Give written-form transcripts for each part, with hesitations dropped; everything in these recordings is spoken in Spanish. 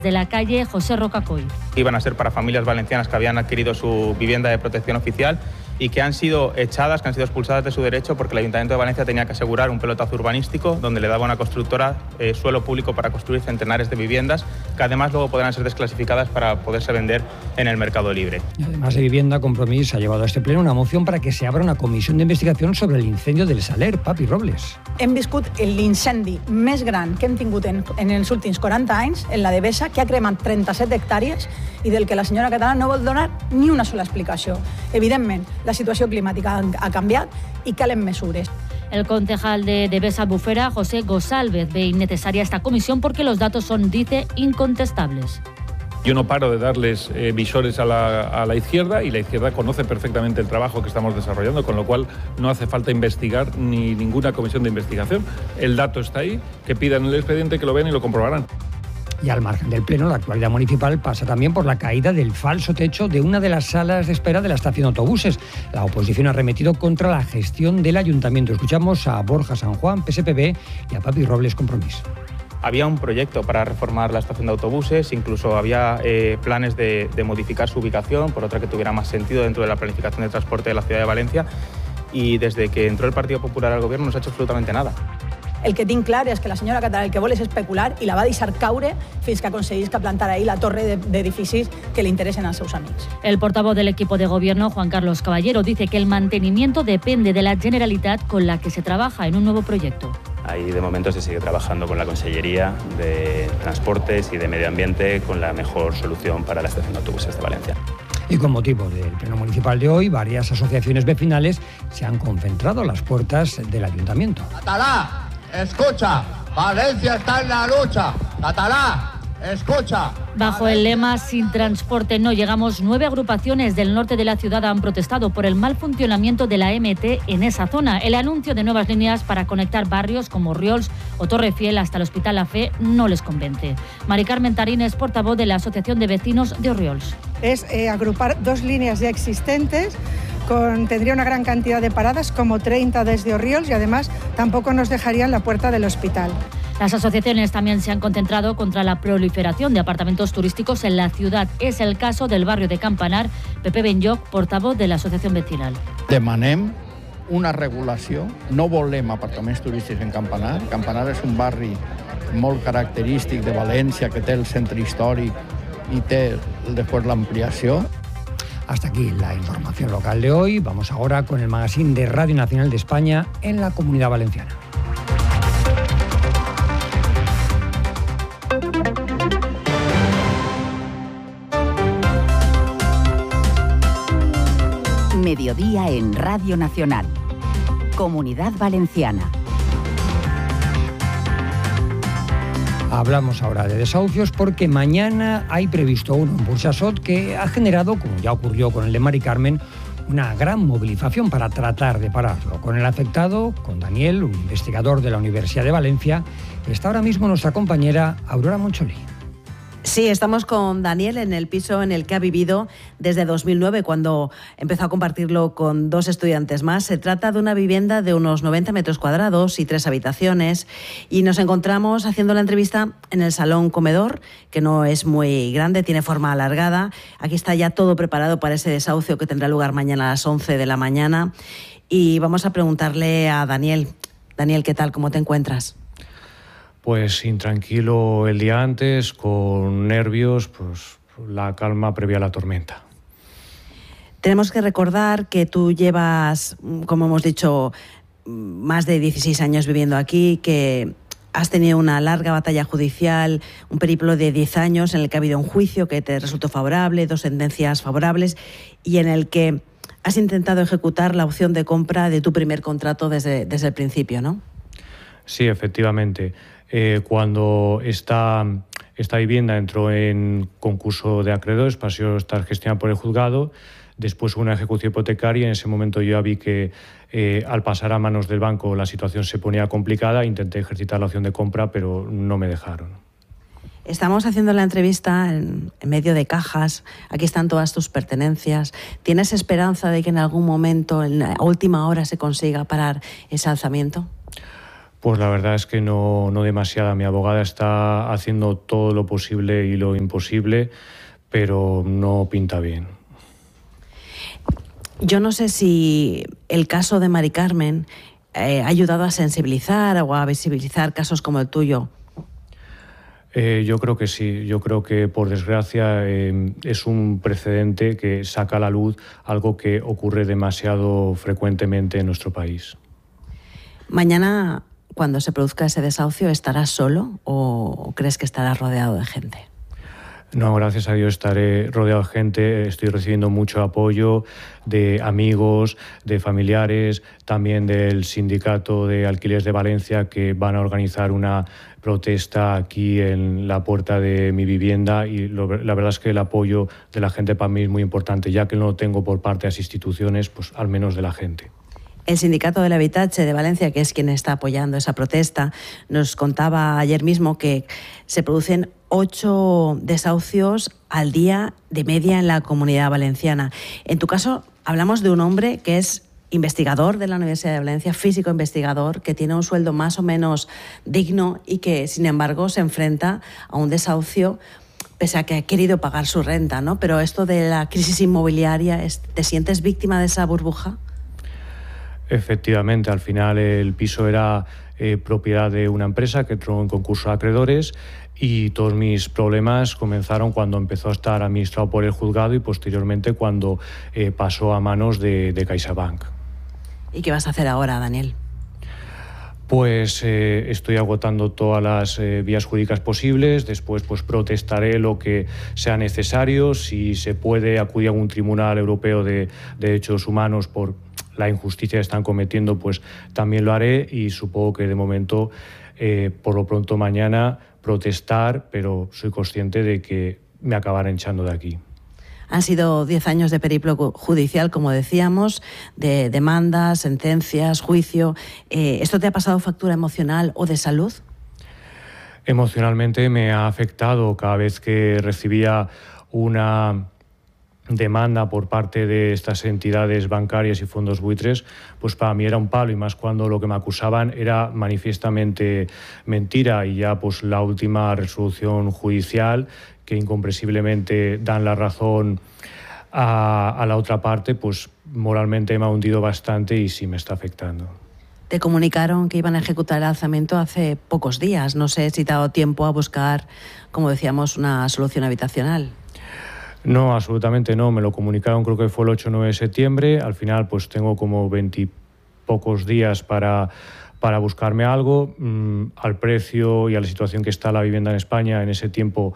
de la calle José Rocacoy. Iban a ser para familias valencianas que habían adquirido su vivienda de protección oficial y que han sido echadas, que han sido expulsadas de su derecho porque el Ayuntamiento de Valencia tenía que asegurar un pelotazo urbanístico donde le daba a una constructora suelo público para construir centenares de viviendas que además luego podrán ser desclasificadas para poderse vender en el mercado libre. Y además de Vivienda, Compromís ha llevado a este pleno una moción para que se abra una comissió d'investigació sobre el incendio del Saler. Papi Robles. Hem viscut l'incendi més gran que hem tingut en els últims 40 anys, en la Devesa, que ha cremat 37 hectàrees i del que la senyora Català no vol donar ni una sola explicació. Evidentment, la situació climàtica ha canviat i calen mesures. El concejal de Devesa Albufera, José González, ve innecesaria esta comisión porque los datos son, dice, incontestables. Yo no paro de darles visores a la izquierda y la izquierda conoce perfectamente el trabajo que estamos desarrollando, con lo cual no hace falta investigar ni ninguna comisión de investigación. El dato está ahí, que pidan el expediente, que lo vean y lo comprobarán. Y al margen del pleno, la actualidad municipal pasa también por la caída del falso techo de una de las salas de espera de la estación de autobuses. La oposición ha arremetido contra la gestión del ayuntamiento. Escuchamos a Borja San Juan, PSPB, y a Papi Robles, Compromís. Había un proyecto para reformar la estación de autobuses, incluso había planes de modificar su ubicación por otra que tuviera más sentido dentro de la planificación de transporte de la ciudad de Valencia, y desde que entró el Partido Popular al gobierno no se ha hecho absolutamente nada. El que tinc clar és que la senyora Català el que vol és especular i la va deixar caure fins que aconseguís que plantara ahí la torre d'edificis que li interessen als seus amics. El portavoz del equipo de gobierno, Juan Carlos Caballero, dice que el mantenimiento depende de la Generalitat con la que se trabaja en un nuevo proyecto. Ahí de momento se sigue trabajando con la Consellería de Transportes y de Medio Ambiente con la mejor solución para la estación de autobuses de Valencia. Y con motivo del pleno municipal de hoy, varias asociaciones vecinales se han concentrado a las puertas del ayuntamiento. Català, escucha, Valencia está en la lucha. Català, escucha. Bajo el lema Sin transporte no llegamos, 9 agrupaciones del norte de la ciudad han protestado por el mal funcionamiento de la MT en esa zona. El anuncio de nuevas líneas para conectar barrios como Orriols o Torrefiel hasta el Hospital La Fe no les convence. Mari Carmen Tarín es portavoz de la Asociación de Vecinos de Orriols. Es agrupar 2 líneas ya existentes. Tendría una gran cantidad de paradas, como 30 desde Orriols, y además tampoco nos dejarían la puerta del hospital. Las asociaciones también se han concentrado contra la proliferación de apartamentos turísticos en la ciudad. Es el caso del barrio de Campanar. Pepe Benlloch, portavoz de la Asociación Vecinal. Demanem una regulació. No volem apartaments turístics en Campanar. Campanar és un barri molt característic de València, que té el centre històric i té després l'ampliació. Hasta aquí la información local de hoy. Vamos ahora con el magazine de Radio Nacional de España en la Comunidad Valenciana. Mediodía en Radio Nacional. Comunidad Valenciana. Hablamos ahora de desahucios porque mañana hay previsto uno en Burxasot que ha generado, como ya ocurrió con el de Mari Carmen, una gran movilización para tratar de pararlo. Con el afectado, con Daniel, un investigador de la Universidad de Valencia, está ahora mismo nuestra compañera Aurora Moncholí. Sí, estamos con Daniel en el piso en el que ha vivido desde 2009, cuando empezó a compartirlo con 2 estudiantes más. Se trata de una vivienda de unos 90 metros cuadrados y 3 habitaciones. Y nos encontramos haciendo la entrevista en el salón comedor, que no es muy grande, tiene forma alargada. Aquí está ya todo preparado para ese desahucio que tendrá lugar mañana a las 11 de la mañana. Y vamos a preguntarle a Daniel. Daniel, ¿qué tal? ¿Cómo te encuentras? Pues intranquilo el día antes, con nervios, pues la calma previa a la tormenta. Tenemos que recordar que tú llevas, como hemos dicho, más de 16 años viviendo aquí, que has tenido una larga batalla judicial, un periplo de 10 años en el que ha habido un juicio que te resultó favorable, 2 sentencias favorables, y en el que has intentado ejecutar la opción de compra de tu primer contrato desde el principio, ¿no? Sí, efectivamente. Cuando esta vivienda entró en concurso de acreedores, pasó a estar gestionada por el juzgado, después hubo una ejecución hipotecaria y en ese momento yo ya vi que al pasar a manos del banco la situación se ponía complicada. Intenté ejercitar la opción de compra, pero no me dejaron. Estamos haciendo la entrevista en medio de cajas, aquí están todas tus pertenencias. ¿Tienes esperanza de que en algún momento, en la última hora, se consiga parar ese alzamiento? Pues la verdad es que no demasiada. Mi abogada está haciendo todo lo posible y lo imposible, pero no pinta bien. Yo no sé si el caso de Mari Carmen ha ayudado a sensibilizar o a visibilizar casos como el tuyo. Yo creo que sí. Yo creo que, por desgracia, es un precedente que saca a la luz algo que ocurre demasiado frecuentemente en nuestro país. Mañana, cuando se produzca ese desahucio, ¿estarás solo o crees que estarás rodeado de gente? No, gracias a Dios estaré rodeado de gente, estoy recibiendo mucho apoyo de amigos, de familiares, también del Sindicato de Alquileres de Valencia, que van a organizar una protesta aquí en la puerta de mi vivienda, y la verdad es que el apoyo de la gente para mí es muy importante, ya que no lo tengo por parte de las instituciones, pues al menos de la gente. El Sindicato del Habitatge de Valencia, que es quien está apoyando esa protesta, nos contaba ayer mismo que se producen 8 desahucios al día de media en la Comunidad Valenciana. En tu caso, hablamos de un hombre que es investigador de la Universidad de Valencia, físico investigador, que tiene un sueldo más o menos digno y que, sin embargo, se enfrenta a un desahucio pese a que ha querido pagar su renta, ¿no? Pero esto de la crisis inmobiliaria, ¿te sientes víctima de esa burbuja? Efectivamente, al final el piso era propiedad de una empresa que entró en concurso de acreedores, y todos mis problemas comenzaron cuando empezó a estar administrado por el juzgado y posteriormente cuando pasó a manos de CaixaBank. ¿Y qué vas a hacer ahora, Daniel? Pues estoy agotando todas las vías jurídicas posibles. Después pues protestaré lo que sea necesario. Si se puede acudir a un tribunal europeo de derechos humanos por la injusticia que están cometiendo, pues también lo haré, y supongo que de momento, por lo pronto mañana, protestar, pero soy consciente de que me acabarán echando de aquí. Han sido 10 años de periplo judicial, como decíamos, de demandas, sentencias, juicio. ¿Esto te ha pasado factura emocional o de salud? Emocionalmente me ha afectado. Cada vez que recibía una demanda por parte de estas entidades bancarias y fondos buitres, pues para mí era un palo, y más cuando lo que me acusaban era manifiestamente mentira. Y ya pues la última resolución judicial, que incomprensiblemente dan la razón a la otra parte, pues moralmente me ha hundido bastante y sí me está afectando. Te comunicaron que iban a ejecutar el alzamiento hace pocos días. No sé si te ha dado tiempo a buscar, como decíamos, una solución habitacional. No, absolutamente no. Me lo comunicaron, creo que fue el 8 o 9 de septiembre. Al final pues tengo como 20 y pocos días para buscarme algo. Al precio y a la situación que está la vivienda en España en ese tiempo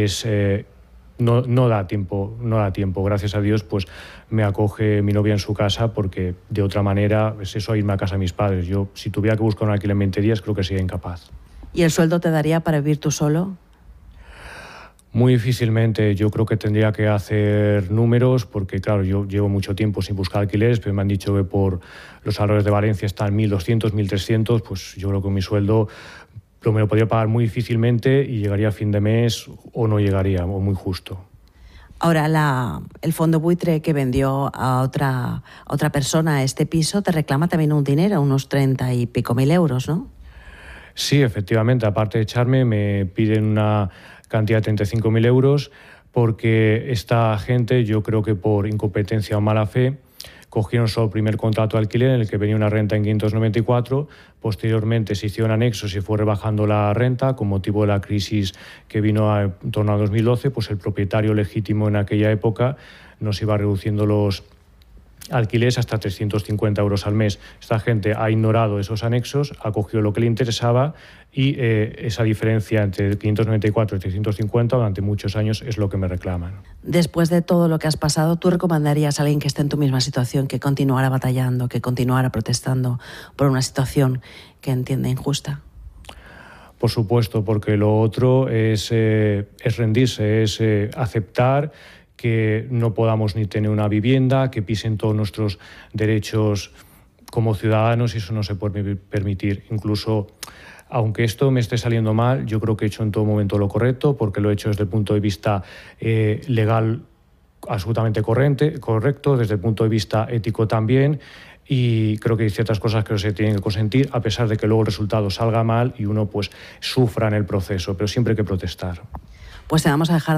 no da tiempo. Gracias a Dios pues me acoge mi novia en su casa, porque de otra manera es eso, irme a casa de mis padres. Yo, si tuviera que buscar un alquiler en 20 días, creo que sería incapaz. ¿Y el sueldo te daría para vivir tú solo? Muy difícilmente. Yo creo que tendría que hacer números, porque claro, yo llevo mucho tiempo sin buscar alquileres, pero me han dicho que por los valores de Valencia están 1.200, 1.300, pues yo creo que mi sueldo me lo podría pagar muy difícilmente y llegaría a fin de mes, o no llegaría, o muy justo. Ahora, el fondo buitre que vendió a otra persona este piso te reclama también un dinero, unos 30 y pico mil euros, ¿no? Sí, efectivamente. Aparte de echarme, me piden una cantidad de 35.000 euros, porque esta gente, yo creo que por incompetencia o mala fe, cogieron solo el primer contrato de alquiler en el que venía una renta en 594, posteriormente se hicieron anexos y fue rebajando la renta con motivo de la crisis que vino en torno a 2012, pues el propietario legítimo en aquella época nos iba reduciendo los alquileres hasta 350 euros al mes. Esta gente ha ignorado esos anexos, ha cogido lo que le interesaba, y esa diferencia entre 594 y 350 durante muchos años es lo que me reclaman. Después de todo lo que has pasado, ¿tú recomendarías a alguien que esté en tu misma situación que continuara batallando, que continuara protestando por una situación que entiende injusta? Por supuesto, porque lo otro es rendirse, es aceptar que no podamos ni tener una vivienda, que pisen todos nuestros derechos como ciudadanos, y eso no se puede permitir. Incluso, aunque esto me esté saliendo mal, yo creo que he hecho en todo momento lo correcto, porque lo he hecho desde el punto de vista legal absolutamente correcto, desde el punto de vista ético también, y creo que hay ciertas cosas que no se tienen que consentir, a pesar de que luego el resultado salga mal y uno pues sufra en el proceso, pero siempre hay que protestar. Pues te vamos a dejar